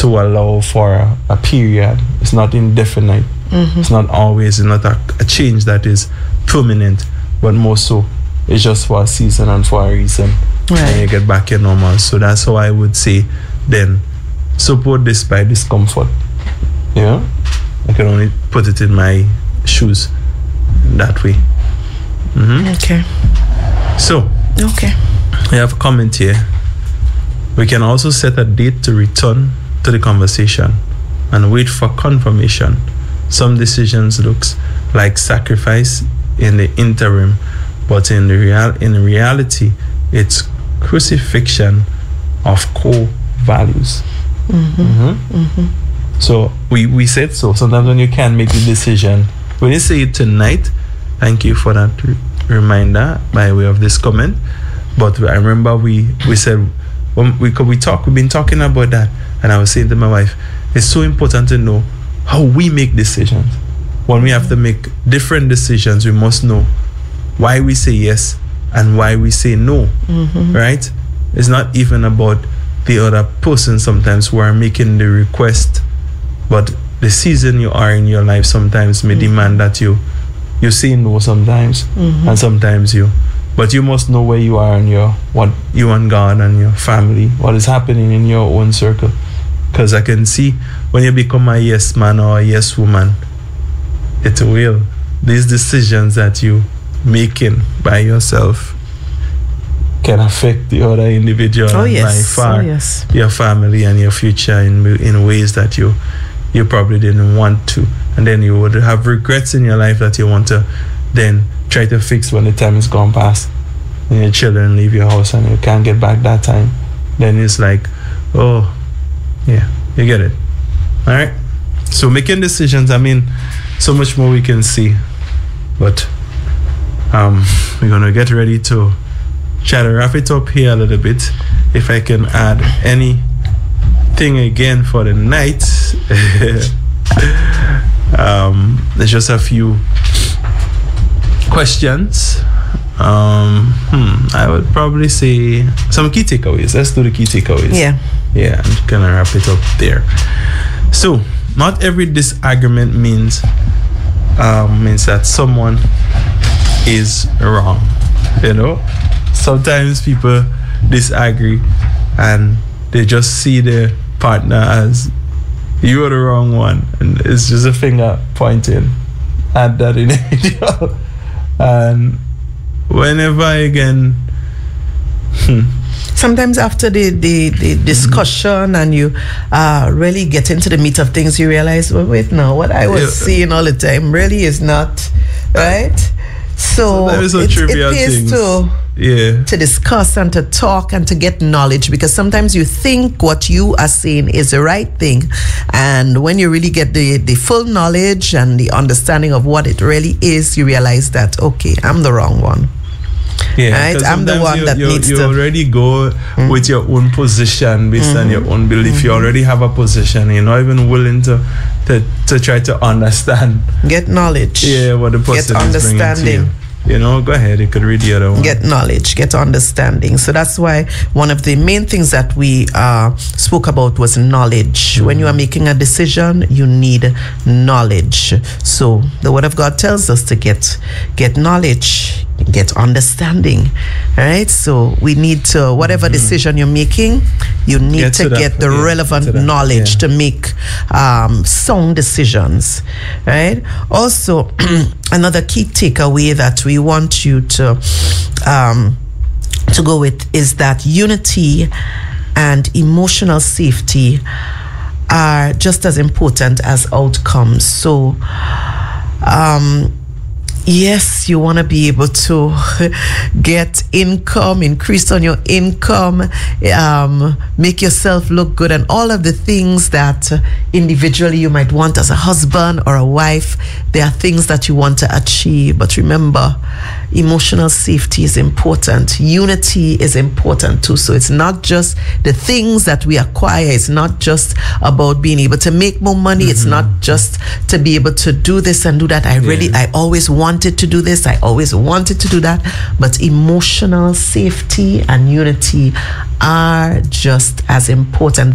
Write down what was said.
to allow for a period. It's not indefinite. It's not always, it's not a change that is permanent, but more so it's just for a season and for a reason. And you get back in normal. So that's how I would say then support this by discomfort. Yeah, I can only put it in my shoes that way. Okay. So we have a comment here. We can also set a date to return to the conversation and wait for confirmation. Some decisions looks like sacrifice in the interim, but in reality, it's crucifixion of core values. So we said so. Sometimes when you can't make the decision, when you say it tonight, thank you for that reminder by way of this comment. But I remember we said when we've been talking about that, and I was saying to my wife, it's so important to know how we make decisions. When we have to make different decisions, we must know why we say yes and why we say no. Right? It's not even about the other person sometimes who are making the request, but the season you are in your life sometimes may demand that you say no sometimes, and sometimes but you must know where you are in what you and God and your family, what is happening in your own circle. Because I can see when you become a yes man or a yes woman, it will. These decisions that you making by yourself can affect the other individual by far, your family and your future in ways that you probably didn't want to. And then you would have regrets in your life that you want to then try to fix when the time is gone past and your children leave your house and you can't get back that time. Then it's like, oh, yeah, you get it. All right. So making decisions, I mean, so much more we can see. But we're going to get ready to try to wrap it up here a little bit. If I can add anything again for the night. There's just a few questions. I would probably say some key takeaways. Let's do the key takeaways. Yeah, I'm gonna wrap it up there. So, not every disagreement means that someone is wrong. You know, sometimes people disagree and they just see their partner as you are the wrong one, and it's just a finger pointing at that individual. And whenever again, sometimes after the discussion and you really get into the meat of things, you realize, well, wait, no, what I was seeing all the time really is not right. So it pays to discuss and to talk and to get knowledge, because sometimes you think what you are saying is the right thing, and when you really get the full knowledge and the understanding of what it really is, you realize that, okay, I'm the wrong one. Yeah, right? I'm the one that needs to. You already go with your own position based on your own belief. You already have a position. You're not even willing to try to understand. Get knowledge. Yeah, what the person is bringing to you. You know, go ahead. You could read the other one. Get knowledge, get understanding. So that's why one of the main things that we spoke about was knowledge. When you are making a decision, you need knowledge. So the Word of God tells us to get knowledge, get understanding. All right. So we need to, whatever decision you're making, you need to get the relevant knowledge to make sound decisions. Right. Also, another key takeaway that we want you to go with is that unity and emotional safety are just as important as outcomes. So, yes, you want to be able to get income, increase on your income, make yourself look good, and all of the things that individually you might want as a husband or a wife. There are things that you want to achieve. But remember, emotional safety is important. Unity is important too. So it's not just the things that we acquire. It's not just about being able to make more money. It's not just to be able to do this and do that. I always wanted to do this. I always wanted to do that. But emotional safety and unity are just as important.